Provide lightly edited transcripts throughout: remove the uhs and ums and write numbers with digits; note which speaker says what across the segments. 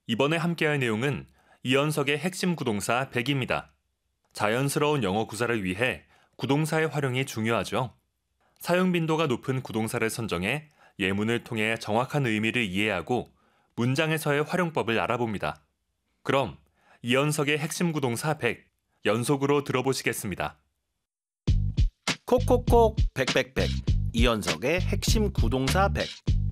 Speaker 1: 이번에 함께할 내용은 이연석의 핵심 구동사 100입니다. 자연스러운 영어 구사를 위해 구동사의 활용이 중요하죠. 사용 빈도가 높은 구동사를 선정해 예문을 통해 정확한 의미를 이해하고 문장에서의 활용법을 알아봅니다. 그럼 이연석의 핵심 구동사 100 연속으로 들어보시겠습니다.
Speaker 2: 콕콕콕 백백백 이연석의 핵심 구동사 100.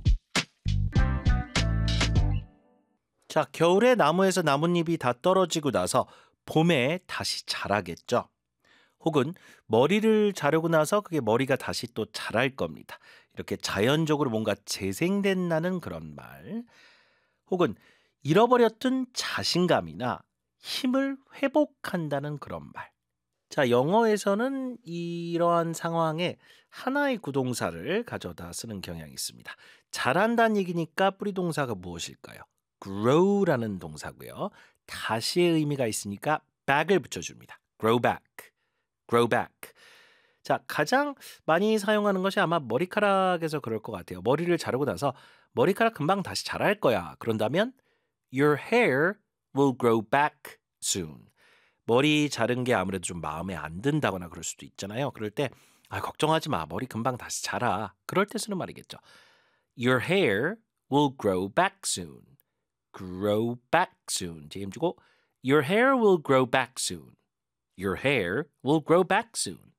Speaker 2: 자, 겨울에 나무에서 나뭇잎이 다 떨어지고 나서 봄에 다시 자라겠죠. 혹은 머리를 자르고 나서 그게 머리가 다시 또 자랄 겁니다. 이렇게 자연적으로 뭔가 재생된다는 그런 말. 혹은 잃어버렸던 자신감이나 힘을 회복한다는 그런 말. 자, 영어에서는 이러한 상황에 하나의 구동사를 가져다 쓰는 경향이 있습니다. 자란다는 얘기니까 뿌리 동사가 무엇일까요? grow라는 동사고요. 다시의 의미가 있으니까 back을 붙여줍니다. grow back, grow back. 자, 가장 많이 사용하는 것이 아마 머리카락에서 그럴 것 같아요. 머리를 자르고 나서 머리카락 금방 다시 자랄 거야. 그런다면 your hair will grow back soon. 머리 자른 게 아무래도 좀 마음에 안 든다거나 그럴 수도 있잖아요. 그럴 때 걱정하지 마. 머리 금방 다시 자라. 그럴 때 쓰는 말이겠죠. Your hair will grow back soon. grow back soon. 뒤에 힘주고 Your hair will grow back soon. Your hair will grow back soon.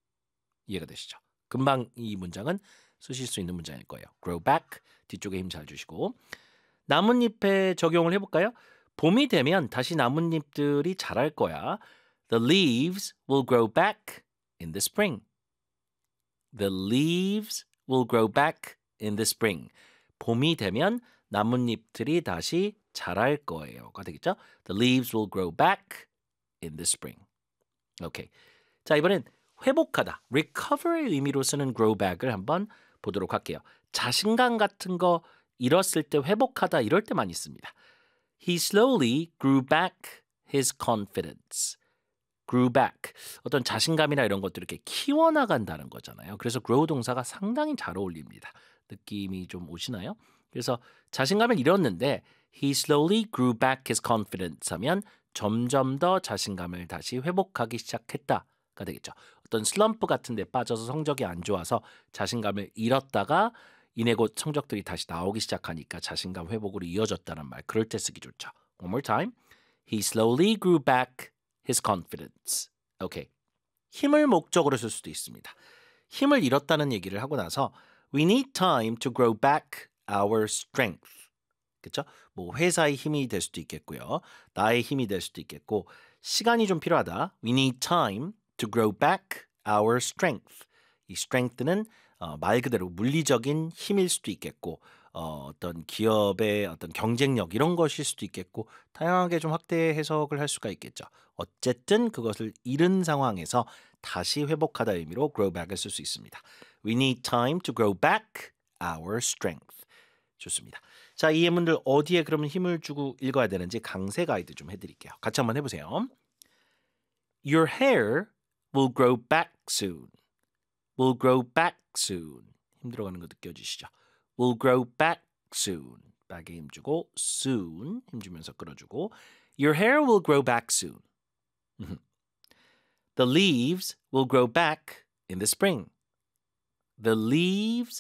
Speaker 2: 이해가 되시죠? 금방 이 문장은 쓰실 수 있는 문장일 거예요. grow back 뒤쪽에 힘 잘 주시고 나뭇잎에 적용을 해볼까요? 봄이 되면 다시 나뭇잎들이 자랄 거야. The leaves will grow back in the spring. The leaves will grow back in the spring. 봄이 되면 나뭇잎들이 다시 자랄 거예요가 되겠죠? The leaves will grow back in the spring. 오케이. 자, 이번엔 회복하다, recover의 의미로 쓰는 grow back을 한번 보도록 할게요. 자신감 같은 거 잃었을 때 회복하다 이럴 때 많이 씁니다. He slowly grew back his confidence. grew back. 어떤 자신감이나 이런 것들을 이렇게 키워나간다는 거잖아요. 그래서 grow 동사가 상당히 잘 어울립니다. 느낌이 좀 오시나요? 그래서 자신감을 잃었는데 he slowly grew back his confidence 하면 점점 더 자신감을 다시 회복하기 시작했다가 되겠죠. 어떤 슬럼프 같은 데 빠져서 성적이 안 좋아서 자신감을 잃었다가 이내 곧 성적들이 다시 나오기 시작하니까 자신감 회복으로 이어졌다는 말. 그럴 때 쓰기 좋죠. One more time. He slowly grew back his confidence. 오케이. 힘을 목적으로 쓸 수도 있습니다. 힘을 잃었다는 얘기를 하고 나서 We need time to grow back our strength. 그렇죠? 뭐 회사의 힘이 될 수도 있겠고요. 나의 힘이 될 수도 있겠고 시간이 좀 필요하다. We need time to grow back our strength. 이 strength는 말 그대로 물리적인 힘일 수도 있겠고 어떤 기업의 어떤 경쟁력 이런 것일 수도 있겠고 다양하게 좀 확대 해석을 할 수가 있겠죠. 어쨌든 그것을 잃은 상황에서 다시 회복하다 의미로 grow back을 쓸 수 있습니다. We need time to grow back our strength. 좋습니다. 자, 이 예문들 어디에 그러면 힘을 주고 읽어야 되는지 강세 가이드 좀 해드릴게요. 같이 한번 해보세요. Your hair will grow back soon. will grow back soon. 힘 들어가는 거 느껴지시죠? will grow back soon. back에 힘 주고 soon 힘 주면서 끌어주고 Your hair will grow back soon. The leaves will grow back in the spring. The leaves